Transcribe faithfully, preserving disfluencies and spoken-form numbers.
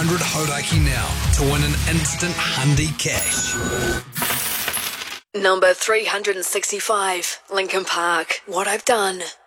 hundred Hodaki now to win an instant Hyundai cash. Number three hundred sixty-five, Linkin Park, What I've Done.